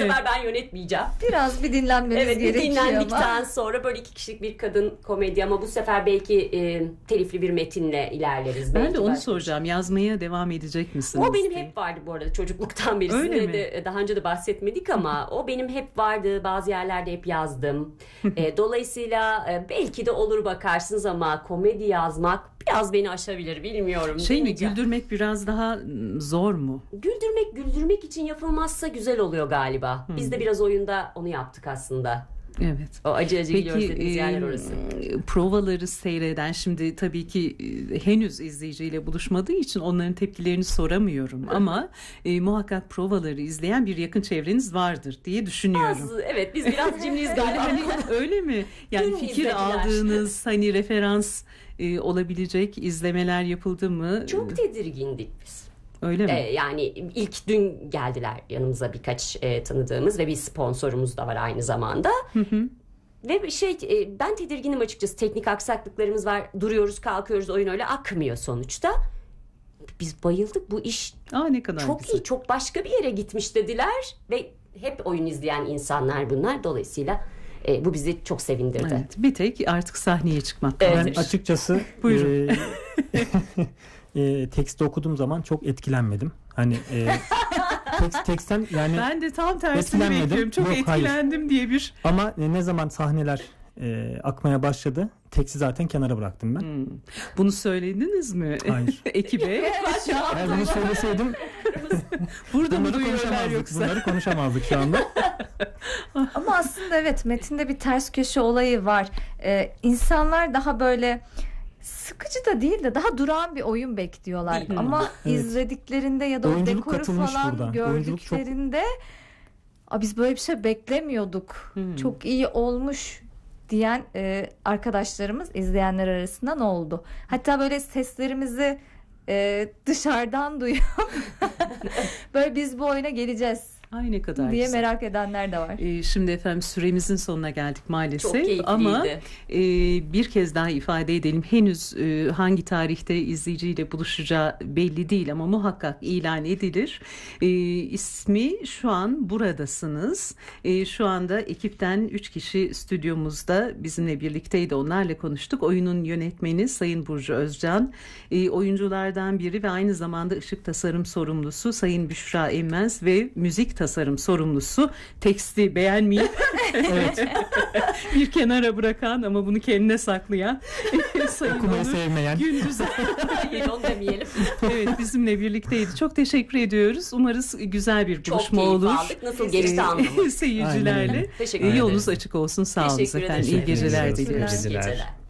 sefer ben yönetmeyeceğim. Biraz bir dinlenmeniz gerekiyor bir dinlendikten sonra böyle 2 kişilik bir kadın komedi ama bu sefer belki telifli bir metinle ilerleriz. Ben de onu soracağım. Yazmaya devam edecek misiniz? O benim hep vardı bu arada çocukluktan beri. Öyle Sizinle mi? de daha önce de bahsetmedik ama o benim hep vardı. Bazı yerlerde hep yazdım. Dolayısıyla belki de olur bakarsınız ama komedi yazmak biraz beni aşabilir, bilmiyorum. Şey mi, güldürmek biraz daha zor mu? Güldürmek için yapılmazsa güzel oluyor galiba. Biz de biraz oyunda onu yaptık aslında. Evet. O acı gülüyoruz dediğiniz yerler orası. Provaları seyreden, şimdi tabii ki henüz izleyiciyle buluşmadığı için onların tepkilerini soramıyorum ama muhakkak provaları izleyen bir yakın çevreniz vardır diye düşünüyorum. Evet, biz biraz cimriyiz galiba. Öyle mi? Yani Dün fikir izlediler. aldığınız, hani referans olabilecek izlemeler yapıldı mı? Çok tedirgindik biz. Öyle mi? Yani ilk dün geldiler yanımıza birkaç tanıdığımız ve bir sponsorumuz da var aynı zamanda. Ve ben tedirginim açıkçası. Teknik aksaklıklarımız var. Duruyoruz, kalkıyoruz, oyun öyle akmıyor sonuçta. Biz bayıldık, bu iş Ne kadar çok güzel. iyi, çok başka bir yere gitmiş dediler ve hep oyun izleyen insanlar bunlar. Dolayısıyla bu bizi çok sevindirdi. Evet, bir tek artık sahneye çıkmak. Evet. Ben açıkçası Buyurun. teksti okuduğum zaman çok etkilenmedim. Hani teksten yani Ben de tam tersini etkilenmedim. bekliyorum. Çok Yok, hayır. etkilendim diye bir... Ama ne zaman sahneler akmaya başladı, teksti zaten kenara bıraktım ben. Bunu söylediniz mi? Hayır. Ekibe. Eğer bunu söyleseydim Burada mı bunları duyuyorlar konuşamazdık. yoksa? Bunları konuşamazdık şu anda. Ama aslında evet, metinde bir ters köşe olayı var. İnsanlar daha böyle sıkıcı da değil de daha durağan bir oyun bekliyorlar. Ama Evet. izlediklerinde ya da o Oyunculuk dekoru katılmış falan burada. Oyunculuk çok- gördüklerinde biz böyle bir şey beklemiyorduk. Çok iyi olmuş diyen arkadaşlarımız izleyenler arasından oldu. Hatta böyle seslerimizi dışarıdan duyup böyle biz bu oyuna geleceğiz Ay ne kadar diye güzel. merak edenler de var. Şimdi efendim süremizin sonuna geldik maalesef. Çok keyifliydi. Ama bir kez daha ifade edelim. Henüz hangi tarihte izleyiciyle buluşacağı belli değil ama muhakkak ilan edilir. İsmi şu an Buradasınız. Şu anda ekipten 3 kişi stüdyomuzda bizimle birlikteydi. Onlarla konuştuk. Oyunun yönetmeni Sayın Burcu Özcan. Oyunculardan biri ve aynı zamanda ışık tasarım sorumlusu Sayın Büşra Emmez ve müzik tasarım sorumlusu, teksti beğenmeyip bir kenara bırakan ama bunu kendine saklayan Sayın Okumayı Onur sevmeyen. Gündüz. Hayır, onu demeyelim. Evet, bizimle birlikteydi. Çok teşekkür ediyoruz. Umarız güzel bir Çok buluşma keyif olur. aldık. Nasıl geçti anlamadım. Seyircilerle. Teşekkür ederim. Yolunuz açık olsun. Sağ olun Teşekkür efendim. ederim. İyi geceler Teşekkür diliyoruz. ederiz. İyi geceler.